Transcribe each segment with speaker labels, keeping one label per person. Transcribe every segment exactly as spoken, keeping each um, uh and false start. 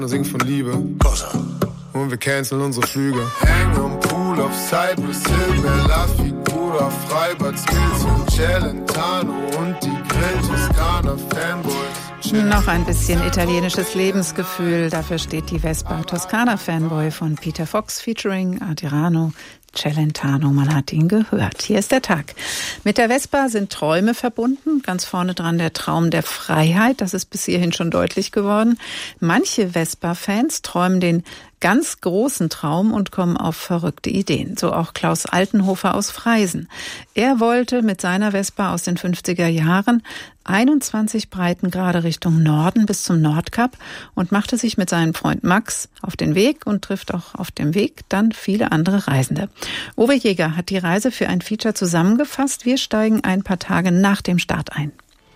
Speaker 1: Sing von Liebe. Und wir canceln unsere Flüge. Hängen am Pool auf Cypress Hill, Bella Figura, Freibad Skills und Celentano und die Grill Toskana Fanboys.
Speaker 2: Noch ein bisschen italienisches Lebensgefühl. Dafür steht die Vespa Toskana Fanboy von Peter Fox featuring Adriano Celentano. Man hat ihn gehört. Hier ist der Tag. Mit der Vespa sind Träume verbunden. Ganz vorne dran der Traum der Freiheit. Das ist bis hierhin schon deutlich geworden. Manche Vespa-Fans träumen den ganz großen Traum und kommen auf verrückte Ideen. So auch Klaus Altenhofer aus Freisen. Er wollte mit seiner Vespa aus den fünfziger Jahren einundzwanzig Breitengrade Richtung Norden bis zum Nordkap und machte sich mit seinem Freund Max auf den Weg und trifft auch auf dem Weg dann viele andere Reisende. Uwe Jäger hat die Reise für ein Feature zusammengefasst. Wir steigen ein paar Tage nach dem Start ein.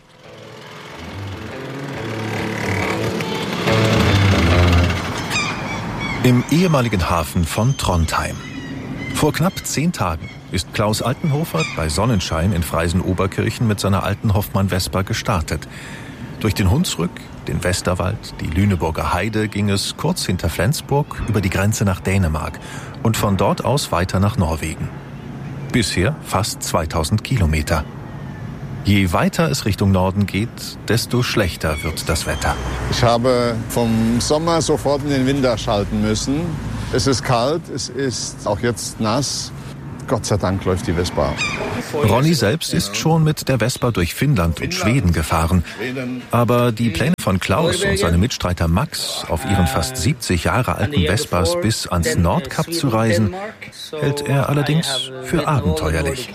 Speaker 3: Im ehemaligen Hafen von Trondheim. Vor knapp zehn Tagen ist Klaus Altenhofer bei Sonnenschein in Freisen-Oberkirchen mit seiner alten Hoffmann-Vespa gestartet. Durch den Hunsrück, den Westerwald, die Lüneburger Heide ging es kurz hinter Flensburg über die Grenze nach Dänemark und von dort aus weiter nach Norwegen. Bisher fast zweitausend Kilometer. Je weiter es Richtung Norden geht, desto schlechter wird das Wetter.
Speaker 4: Ich habe vom Sommer sofort in den Winter schalten müssen. Es ist kalt, es ist auch jetzt nass. Gott sei Dank läuft die Vespa.
Speaker 3: Ronny selbst ist schon mit der Vespa durch Finnland und Schweden gefahren. Aber die Pläne von Klaus und seinem Mitstreiter Max, auf ihren fast siebzig Jahre alten Vespas bis ans Nordkap zu reisen, hält er allerdings für abenteuerlich.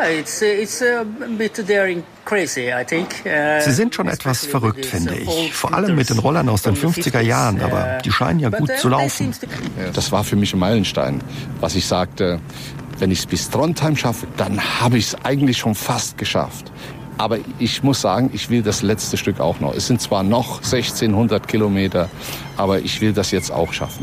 Speaker 5: Sie sind schon etwas verrückt, finde ich. Vor allem mit den Rollern aus den fünfziger Jahren, aber die scheinen ja gut zu laufen.
Speaker 4: Das war für mich ein Meilenstein, was ich sagte. Wenn ich es bis Trondheim schaffe, dann habe ich es eigentlich schon fast geschafft. Aber ich muss sagen, ich will das letzte Stück auch noch. Es sind zwar noch sechzehnhundert Kilometer, aber ich will das jetzt auch schaffen.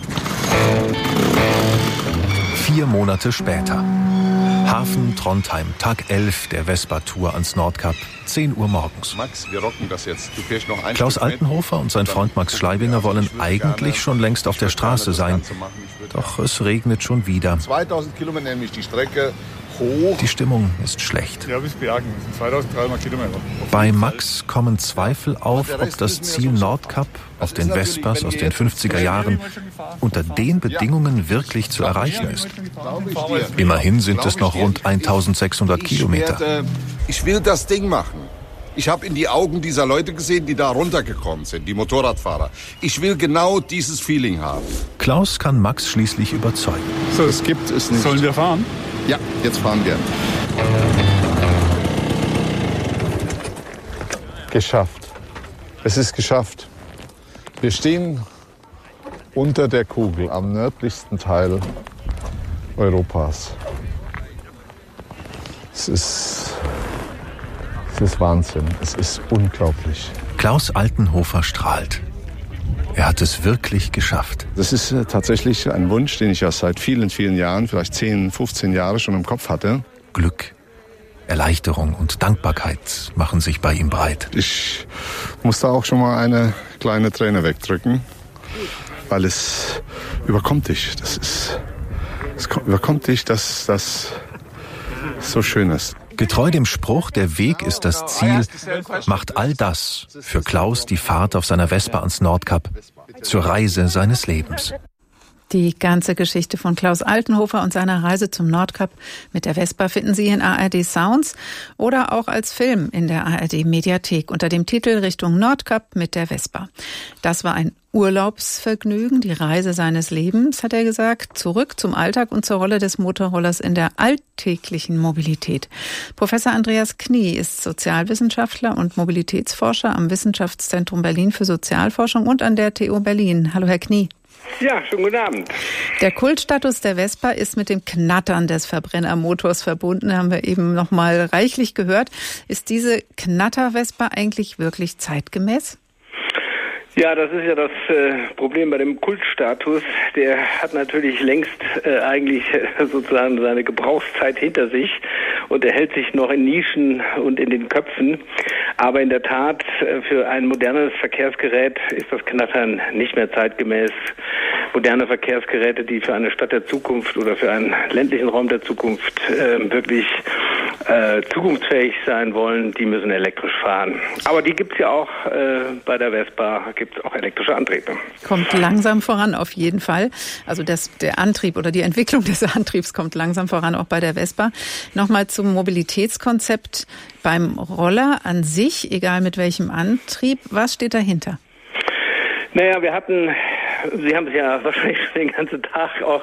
Speaker 3: Vier Monate später. Hafen Trondheim, Tag elf der Vespa-Tour ans Nordkap, zehn Uhr morgens.
Speaker 4: Max, wir rocken das jetzt. Du fährst noch ein
Speaker 3: Klaus Altenhofer und sein Freund Max Schleibinger wollen eigentlich schon längst auf der Straße sein. Doch es regnet schon wieder.
Speaker 4: zweitausend Kilometer nämlich die Strecke hoch.
Speaker 3: Die Stimmung ist schlecht.
Speaker 6: Ja, bis Bergen. Das sind zweitausenddreihundert Kilometer.
Speaker 3: Bei Max kommen Zweifel auf, ob das Ziel Nordkap auf den Vespas aus den fünfziger Jahren unter den Bedingungen wirklich zu erreichen ist. Immerhin sind es noch rund eintausendsechshundert Kilometer.
Speaker 4: Ich will das Ding machen. Ich habe in die Augen dieser Leute gesehen, die da runtergekommen sind, die Motorradfahrer. Ich will genau dieses Feeling haben.
Speaker 3: Klaus kann Max schließlich überzeugen.
Speaker 6: So, es gibt es nicht. Sollen wir fahren?
Speaker 4: Ja, jetzt fahren wir. Geschafft. Es ist geschafft. Wir stehen unter der Kugel am nördlichsten Teil Europas. Es ist, es ist Wahnsinn. Es ist unglaublich.
Speaker 3: Klaus Altenhofer strahlt. Er hat es wirklich geschafft.
Speaker 4: Das ist äh, tatsächlich ein Wunsch, den ich ja seit vielen, vielen Jahren, vielleicht zehn, fünfzehn Jahre schon im Kopf hatte.
Speaker 3: Glück, Erleichterung und Dankbarkeit machen sich bei ihm breit.
Speaker 4: Ich musste auch schon mal eine kleine Träne wegdrücken, weil es überkommt dich. Das ist, es überkommt dich, dass das so schön ist.
Speaker 3: Getreu dem Spruch, der Weg ist das Ziel, macht all das für Klaus die Fahrt auf seiner Vespa ans Nordkap zur Reise seines Lebens.
Speaker 2: Die ganze Geschichte von Klaus Altenhofer und seiner Reise zum Nordkap mit der Vespa finden Sie in A R D Sounds oder auch als Film in der A R D Mediathek unter dem Titel Richtung Nordkap mit der Vespa. Das war ein Urlaubsvergnügen, die Reise seines Lebens, hat er gesagt, zurück zum Alltag und zur Rolle des Motorrollers in der alltäglichen Mobilität. Professor Andreas Knie ist Sozialwissenschaftler und Mobilitätsforscher am Wissenschaftszentrum Berlin für Sozialforschung und an der T U Berlin. Hallo, Herr Knie.
Speaker 7: Ja, schönen guten Abend.
Speaker 2: Der Kultstatus der Vespa ist mit dem Knattern des Verbrennermotors verbunden, haben wir eben noch mal reichlich gehört. Ist diese Knatter-Vespa eigentlich wirklich zeitgemäß?
Speaker 7: Ja, das ist ja das äh, Problem bei dem Kultstatus. Der hat natürlich längst äh, eigentlich äh, sozusagen seine Gebrauchszeit hinter sich. und er hält sich noch in Nischen und in den Köpfen. Aber in der Tat, für ein modernes Verkehrsgerät ist das Knattern nicht mehr zeitgemäß. Moderne Verkehrsgeräte, die für eine Stadt der Zukunft oder für einen ländlichen Raum der Zukunft äh, wirklich äh, zukunftsfähig sein wollen, die müssen elektrisch fahren. Aber die gibt es ja auch äh, bei der Vespa, gibt es auch elektrische Antriebe.
Speaker 2: Kommt langsam voran auf jeden Fall. Also das, der Antrieb oder die Entwicklung des Antriebs kommt langsam voran, auch bei der Vespa. Nochmal zum Mobilitätskonzept beim Roller an sich, egal mit welchem Antrieb. Was steht dahinter?
Speaker 7: Naja, wir hatten... Sie haben sich ja wahrscheinlich schon den ganzen Tag auch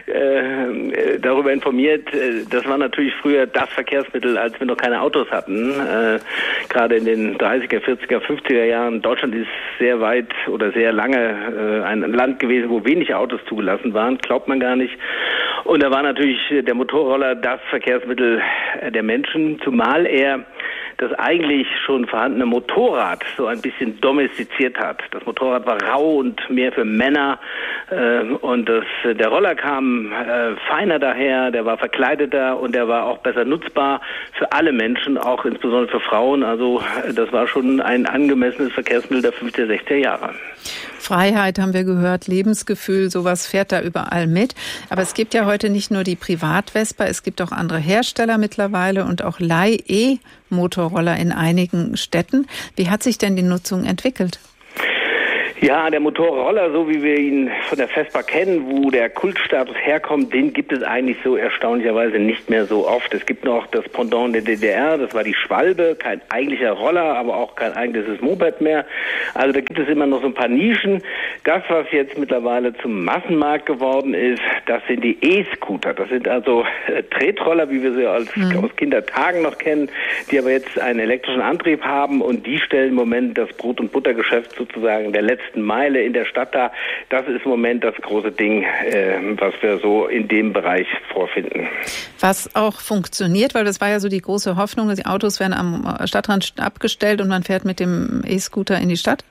Speaker 7: äh, darüber informiert. Das war natürlich früher das Verkehrsmittel, als wir noch keine Autos hatten. Äh, gerade in den dreißiger, vierziger, fünfziger Jahren. Deutschland ist sehr weit oder sehr lange äh, ein Land gewesen, wo wenig Autos zugelassen waren. Glaubt man gar nicht. Und da war natürlich der Motorroller das Verkehrsmittel der Menschen, zumal er das eigentlich schon vorhandene Motorrad so ein bisschen domestiziert hat. Das Motorrad war rau und mehr für Männer äh, und das, der Roller kam äh, feiner daher, der war verkleideter und der war auch besser nutzbar für alle Menschen, auch insbesondere für Frauen. Also das war schon ein angemessenes Verkehrsmittel der fünfziger, sechziger Jahre.
Speaker 2: Freiheit haben wir gehört, Lebensgefühl, sowas fährt da überall mit. Aber es gibt ja heute nicht nur die Privat-Vespa, es gibt auch andere Hersteller mittlerweile und auch Leih-E-Motorroller in einigen Städten. Wie hat sich denn die Nutzung entwickelt?
Speaker 7: Ja, der Motorroller, so wie wir ihn von der Vespa kennen, wo der Kultstatus herkommt, den gibt es eigentlich so erstaunlicherweise nicht mehr so oft. Es gibt noch das Pendant der D D R, das war die Schwalbe, kein eigentlicher Roller, aber auch kein eigentliches Moped mehr. Also da gibt es immer noch so ein paar Nischen. Das, was jetzt mittlerweile zum Massenmarkt geworden ist, das sind die E-Scooter. Das sind also äh, Tretroller, wie wir sie als, mhm. aus Kindertagen noch kennen, die aber jetzt einen elektrischen Antrieb haben und die stellen im Moment das Brot- und Buttergeschäft sozusagen der letzten Meile in der Stadt da. Das ist im Moment das große Ding, äh, was wir so in dem Bereich vorfinden.
Speaker 2: Was auch funktioniert, weil das war ja so die große Hoffnung, dass die Autos werden am Stadtrand abgestellt und man fährt mit dem E-Scooter in die Stadt?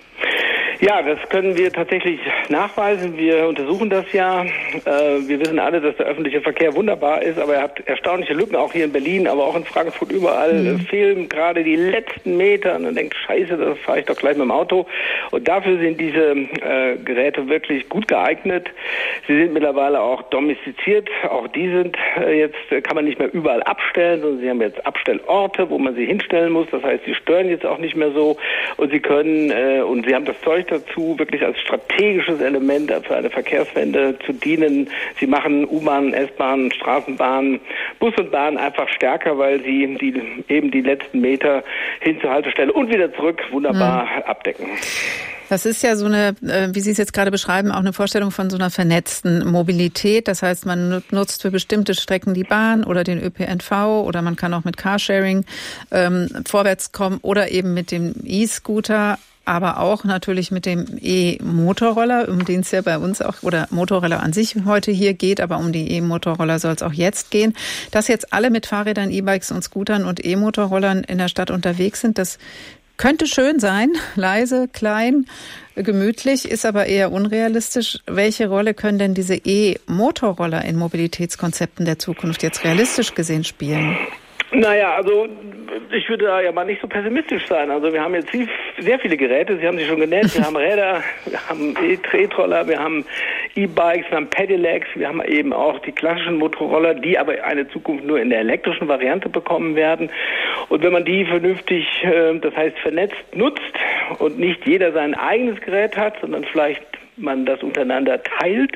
Speaker 7: Ja, das können wir tatsächlich nachweisen. Wir untersuchen das ja. Äh, wir wissen alle, dass der öffentliche Verkehr wunderbar ist, aber er hat erstaunliche Lücken, auch hier in Berlin, aber auch in Frankfurt überall. Mhm. Fehlen gerade die letzten Meter und man denkt, scheiße, das fahre ich doch gleich mit dem Auto. Und dafür sind diese äh, Geräte wirklich gut geeignet. Sie sind mittlerweile auch domestiziert. Auch die sind äh, jetzt, kann man nicht mehr überall abstellen, sondern sie haben jetzt Abstellorte, wo man sie hinstellen muss. Das heißt, sie stören jetzt auch nicht mehr so und sie können, äh, und sie haben das Zeug dazu, wirklich als strategisches Element für eine Verkehrswende zu dienen. Sie machen U-Bahn, S-Bahn, Straßenbahn, Bus und Bahn einfach stärker, weil sie die, eben die letzten Meter hin zur Haltestelle und wieder zurück wunderbar mhm. abdecken.
Speaker 2: Das ist ja so eine, wie Sie es jetzt gerade beschreiben, auch eine Vorstellung von so einer vernetzten Mobilität. Das heißt, man nutzt für bestimmte Strecken die Bahn oder den Ö P N V oder man kann auch mit Carsharing ähm, vorwärts kommen oder eben mit dem E-Scooter, aber auch natürlich mit dem E-Motorroller, um den es ja bei uns auch, oder Motorroller an sich heute hier geht, aber um die E-Motorroller soll es auch jetzt gehen. Dass jetzt alle mit Fahrrädern, E-Bikes und Scootern und E-Motorrollern in der Stadt unterwegs sind, das könnte schön sein, leise, klein, gemütlich, ist aber eher unrealistisch. Welche Rolle können denn diese E-Motorroller in Mobilitätskonzepten der Zukunft jetzt realistisch gesehen spielen?
Speaker 7: Naja, also ich würde da ja mal nicht so pessimistisch sein. Also wir haben jetzt sehr viele Geräte, Sie haben sie schon genannt. Wir haben Räder, wir haben E-Tretroller, wir haben E-Bikes, wir haben Pedelecs, wir haben eben auch die klassischen Motorroller, die aber eine Zukunft nur in der elektrischen Variante bekommen werden. Und wenn man die vernünftig, das heißt vernetzt, nutzt und nicht jeder sein eigenes Gerät hat, sondern vielleicht man das untereinander teilt,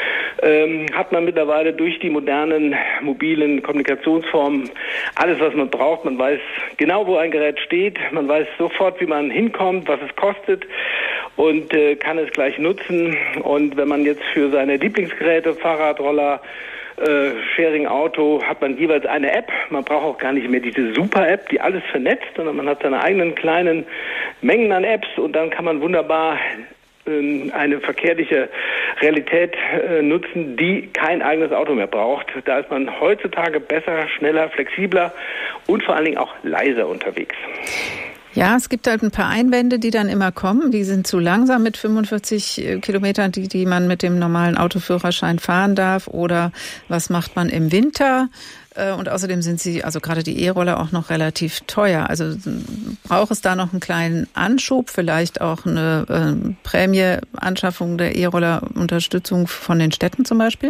Speaker 7: ähm, hat man mittlerweile durch die modernen mobilen Kommunikationsformen alles, was man braucht. Man weiß genau, wo ein Gerät steht, man weiß sofort, wie man hinkommt, was es kostet und äh, kann es gleich nutzen. Und wenn man jetzt für seine Lieblingsgeräte, Fahrrad, Roller, Äh, Sharing Auto, hat man jeweils eine App. Man braucht auch gar nicht mehr diese Super-App, die alles vernetzt, sondern man hat seine eigenen kleinen Mengen an Apps und dann kann man wunderbar äh, eine verkehrliche Realität äh, nutzen, die kein eigenes Auto mehr braucht. Da ist man heutzutage besser, schneller, flexibler und vor allen Dingen auch leiser unterwegs.
Speaker 2: Ja, es gibt halt ein paar Einwände, die dann immer kommen. Die sind zu langsam mit fünfundvierzig Kilometern, die, die man mit dem normalen Autoführerschein fahren darf. Oder was macht man im Winter? Und außerdem sind sie, also gerade die E-Roller, auch noch relativ teuer. Also braucht es da noch einen kleinen Anschub, vielleicht auch eine äh, Prämie-Anschaffung der E-Roller, Unterstützung von den Städten zum Beispiel?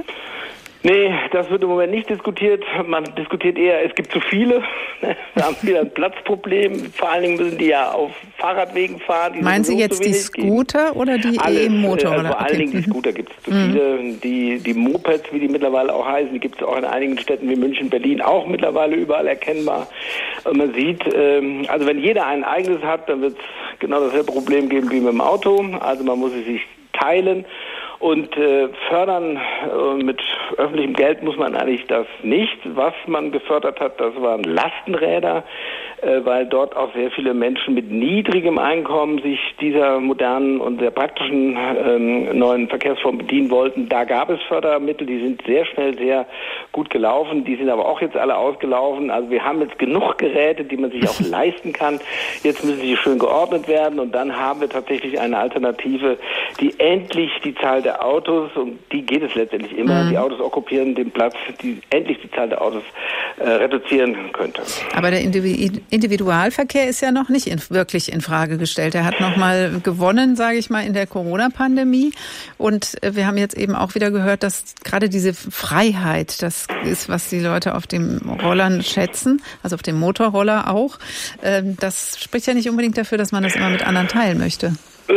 Speaker 7: Nee, das wird im Moment nicht diskutiert. Man diskutiert eher, es gibt zu viele. Wir haben wieder ein Platzproblem. Vor allen Dingen müssen die ja auf Fahrradwegen fahren. Die
Speaker 2: Meinen Sie jetzt die Scooter geben. Oder die E-Motorroller?
Speaker 7: Also vor allen Dingen die Scooter gibt es zu mhm. viele. Die, die Mopeds, wie die mittlerweile auch heißen, die gibt es auch in einigen Städten wie München, Berlin auch mittlerweile überall erkennbar. Und man sieht, also wenn jeder ein eigenes hat, dann wird es genau dasselbe Problem geben wie mit dem Auto. Also man muss es sich teilen. Und äh, fördern äh, mit öffentlichem Geld muss man eigentlich das nicht. Was man gefördert hat, das waren Lastenräder, äh, weil dort auch sehr viele Menschen mit niedrigem Einkommen sich dieser modernen und sehr praktischen ähm, neuen Verkehrsform bedienen wollten. Da gab es Fördermittel, die sind sehr schnell sehr gut gelaufen. Die sind aber auch jetzt alle ausgelaufen. Also wir haben jetzt genug Geräte, die man sich auch leisten kann. Jetzt müssen sie schön geordnet werden und dann haben wir tatsächlich eine Alternative, die endlich die Zahl der Autos, um die geht es letztendlich immer, mhm. die Autos okkupieren den Platz, die endlich die Zahl der Autos äh, reduzieren könnte.
Speaker 2: Aber der Individualverkehr ist ja noch nicht in, wirklich in Frage gestellt. Er hat noch mal gewonnen, sage ich mal, in der Corona-Pandemie. Und äh, wir haben jetzt eben auch wieder gehört, dass gerade diese Freiheit, das ist, was die Leute auf den Rollern schätzen, also auf dem Motorroller auch. Äh, das spricht ja nicht unbedingt dafür, dass man das immer mit anderen teilen möchte.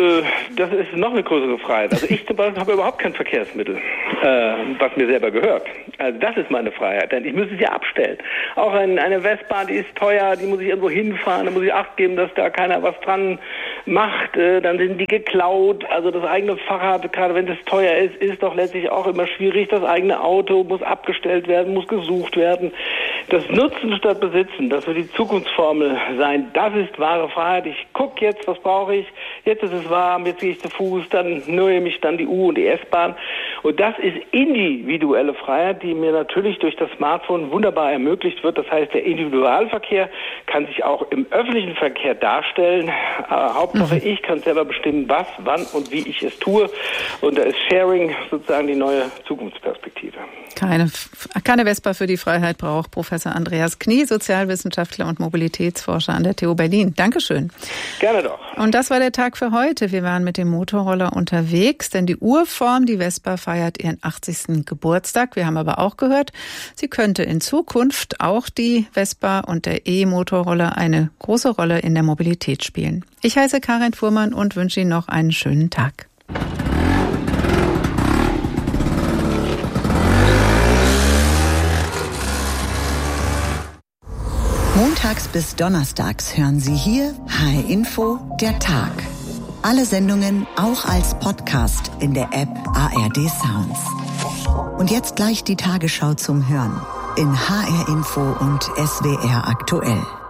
Speaker 7: Das ist noch eine größere Freiheit. Also ich zum Beispiel habe überhaupt kein Verkehrsmittel, äh, was mir selber gehört. Also das ist meine Freiheit, denn ich muss es ja abstellen. Auch ein, eine Vespa, die ist teuer, die muss ich irgendwo hinfahren, da muss ich Acht geben, dass da keiner was dran macht. Äh, dann sind die geklaut. Also das eigene Fahrrad, gerade wenn es teuer ist, ist doch letztlich auch immer schwierig. Das eigene Auto muss abgestellt werden, muss gesucht werden. Das Nutzen statt Besitzen, das wird die Zukunftsformel sein. Das ist wahre Freiheit. Ich gucke jetzt, was brauche ich. Jetzt ist es warm, jetzt gehe ich zu Fuß, dann nehme ich dann die U- und die S-Bahn. Und das ist individuelle Freiheit, die mir natürlich durch das Smartphone wunderbar ermöglicht wird. Das heißt, der Individualverkehr kann sich auch im öffentlichen Verkehr darstellen. Aber Hauptsache, mhm. ich kann selber bestimmen, was, wann und wie ich es tue. Und da ist Sharing sozusagen die neue Zukunftsperspektive.
Speaker 2: Keine, keine Vespa für die Freiheit braucht Professor Andreas Knie, Sozialwissenschaftler und Mobilitätsforscher an der T U Berlin. Dankeschön.
Speaker 7: Gerne doch.
Speaker 2: Und das war der Tag für heute. Wir waren mit dem Motorroller unterwegs, denn die Urform, die Vespa, feiert ihren achtzigsten Geburtstag. Wir haben aber auch gehört, sie könnte in Zukunft auch die Vespa und der E-Motorroller eine große Rolle in der Mobilität spielen. Ich heiße Karin Fuhrmann und wünsche Ihnen noch einen schönen Tag.
Speaker 8: Montags bis donnerstags hören Sie hier H R Info, der Tag. Alle Sendungen auch als Podcast in der App A R D Sounds. Und jetzt gleich die Tagesschau zum Hören in H R Info und S W R aktuell.